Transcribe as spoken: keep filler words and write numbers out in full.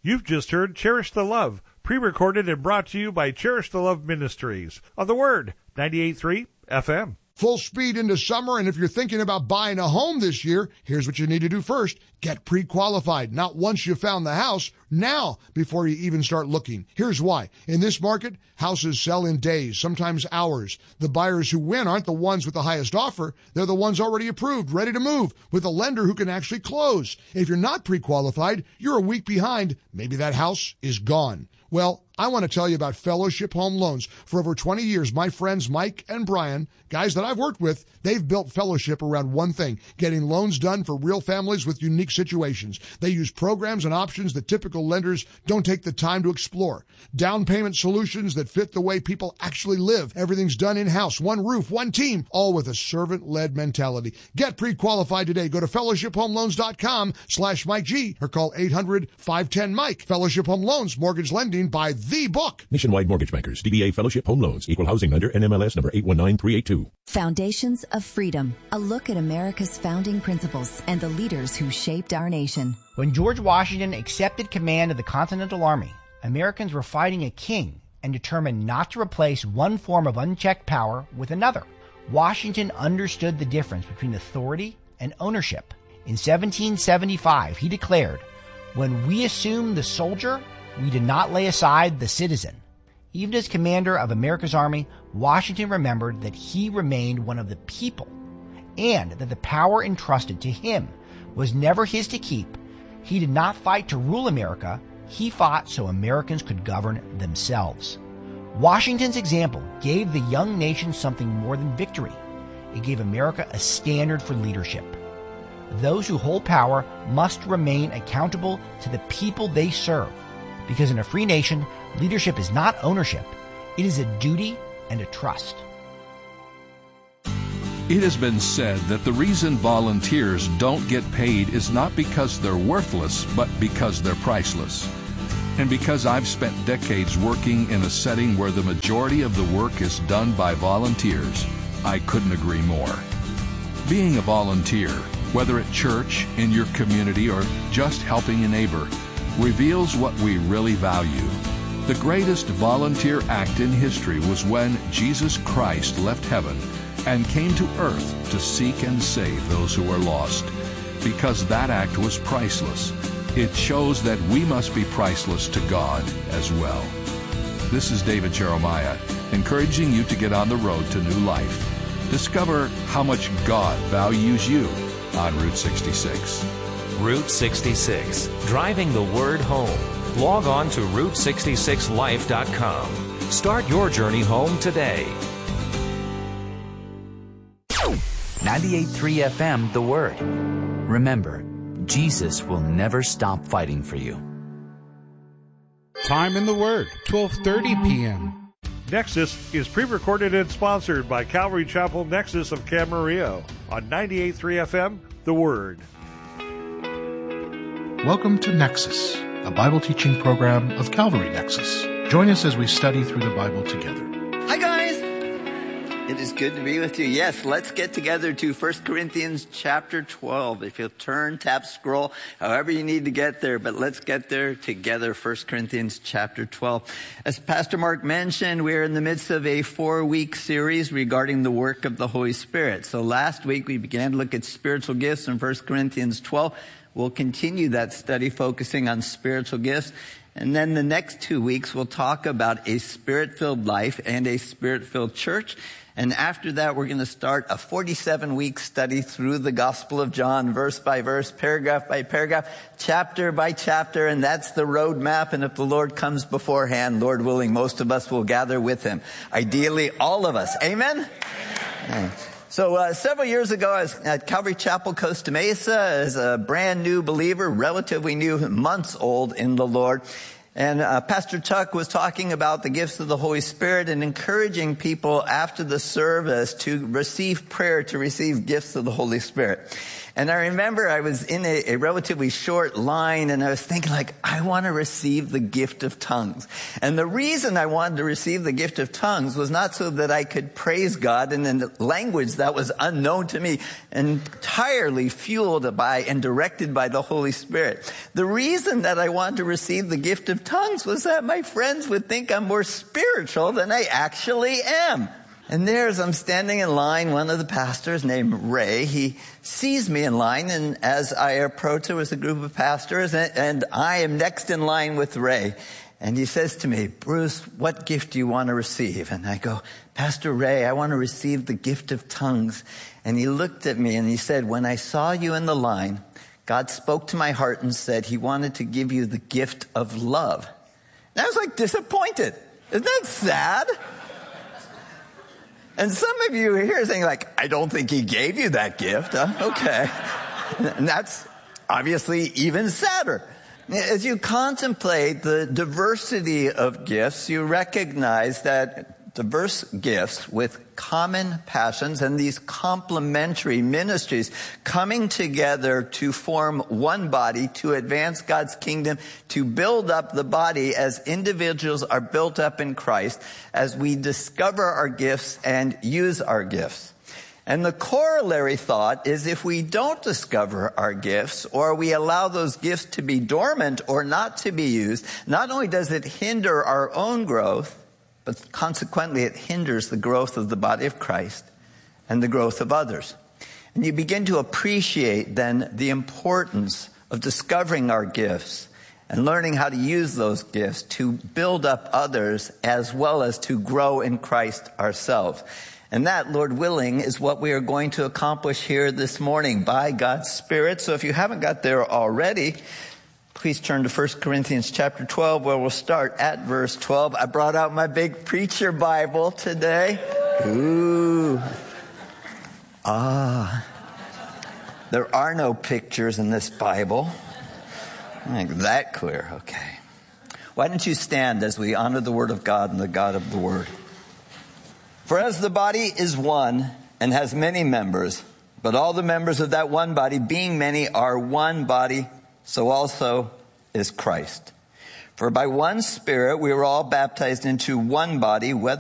You've just heard Cherish the Love, pre-recorded and brought to you by Cherish the Love Ministries on The Word, ninety-eight point three F M. Full speed into summer, and if you're thinking about buying a home this year, here's what you need to do first. Get pre-qualified. Not once you found the house, now before you even start looking. Here's why. In this market, houses sell in days, sometimes hours. The buyers who win aren't the ones with the highest offer. They're the ones already approved, ready to move, with a lender who can actually close. If you're not pre-qualified, you're a week behind. Maybe that house is gone. Well, I want to tell you about Fellowship Home Loans. For over twenty years, my friends Mike and Brian, guys that I've worked with, they've built Fellowship around one thing, getting loans done for real families with unique situations. They use programs and options that typical lenders don't take the time to explore. Down payment solutions that fit the way people actually live. Everything's done in-house, one roof, one team, all with a servant-led mentality. Get pre-qualified today. Go to fellowship home loans dot com slash Mike G or call eight hundred, five one zero, Mike. Fellowship Home Loans, mortgage lending by the book. Nationwide Mortgage Bankers, D B A Fellowship Home Loans, Equal Housing Lender, N M L S number eight one nine three eight two. Foundations of Freedom, a look at America's founding principles and the leaders who shaped our nation. When George Washington accepted command of the Continental Army, Americans were fighting a king and determined not to replace one form of unchecked power with another. Washington understood the difference between authority and ownership. In seventeen seventy-five, he declared, "When we assume the soldier, we did not lay aside the citizen." Even as commander of America's army, Washington remembered that he remained one of the people and that the power entrusted to him was never his to keep. He did not fight to rule America. He fought so Americans could govern themselves. Washington's example gave the young nation something more than victory. It gave America a standard for leadership. Those who hold power must remain accountable to the people they serve. Because in a free nation, leadership is not ownership. It is a duty and a trust. It has been said that the reason volunteers don't get paid is not because they're worthless, but because they're priceless. And because I've spent decades working in a setting where the majority of the work is done by volunteers, I couldn't agree more. Being a volunteer, whether at church, in your community, or just helping a neighbor, reveals what we really value. The greatest volunteer act in history was when Jesus Christ left heaven and came to earth to seek and save those who are lost. Because that act was priceless, it shows that we must be priceless to God as well. This is David Jeremiah, encouraging you to get on the road to new life. Discover how much God values you on Route sixty-six. Route sixty-six, driving the word home. Log on to route sixty-six life dot com. Start your journey home today. ninety-eight point three F M, The Word. Remember, Jesus will never stop fighting for you. Time in the Word, twelve thirty p.m. Nexus is pre-recorded and sponsored by Calvary Chapel Nexus of Camarillo on ninety-eight point three F M, The Word. Welcome to Nexus, a Bible teaching program of Calvary Nexus. Join us as we study through the Bible together. Hi guys! It is good to be with you. Yes, let's get together to First Corinthians chapter twelve. If you'll turn, tap, scroll, however you need to get there, but let's get there together, First Corinthians chapter twelve. As Pastor Mark mentioned, we're in the midst of a four-week series regarding the work of the Holy Spirit. So last week we began to look at spiritual gifts in First Corinthians twelve. We'll continue that study focusing on spiritual gifts. And then the next two weeks we'll talk about a spirit-filled life and a spirit-filled church. And after that, we're going to start a forty-seven week study through the Gospel of John, verse by verse, paragraph by paragraph, chapter by chapter. And that's the roadmap. And if the Lord comes beforehand, Lord willing, most of us will gather with him. Ideally, all of us. Amen? Amen. So uh, several years ago, I was at Calvary Chapel, Costa Mesa, as a brand new believer, relatively new, months old in the Lord. And uh, Pastor Chuck was talking about the gifts of the Holy Spirit and encouraging people after the service to receive prayer, to receive gifts of the Holy Spirit. And I remember I was in a, a relatively short line, and I was thinking, like, I want to receive the gift of tongues. And the reason I wanted to receive the gift of tongues was not so that I could praise God in a language that was unknown to me, entirely fueled by and directed by the Holy Spirit. The reason that I wanted to receive the gift of tongues was that my friends would think I'm more spiritual than I actually am. And there, as I'm standing in line, one of the pastors named Ray, he sees me in line, and as I approach, there was a group of pastors, and, and I am next in line with Ray. And he says to me, Bruce, what gift do you want to receive? And I go, Pastor Ray, I want to receive the gift of tongues. And he looked at me and he said, when I saw you in the line, God spoke to my heart and said he wanted to give you the gift of love. And I was like disappointed. Isn't that sad? And some of you are here saying, like, I don't think he gave you that gift. Huh? Okay. And that's obviously even sadder. As you contemplate the diversity of gifts, you recognize that diverse gifts with common passions and these complementary ministries coming together to form one body, to advance God's kingdom, to build up the body as individuals are built up in Christ, as we discover our gifts and use our gifts. And the corollary thought is if we don't discover our gifts, or we allow those gifts to be dormant or not to be used, not only does it hinder our own growth, but consequently it hinders the growth of the body of Christ and the growth of others. And you begin to appreciate then the importance of discovering our gifts and learning how to use those gifts to build up others as well as to grow in Christ ourselves. And that, Lord willing, is what we are going to accomplish here this morning by God's Spirit. So if you haven't got there already, please turn to First Corinthians chapter twelve, where we'll start at verse twelve. I brought out my big preacher Bible today. Ooh. Ah. There are no pictures in this Bible. Make that clear. Okay. Why don't you stand as we honor the Word of God and the God of the Word? For as the body is one and has many members, but all the members of that one body, being many, are one body, so also is Christ. For by one Spirit we were all baptized into one body, whether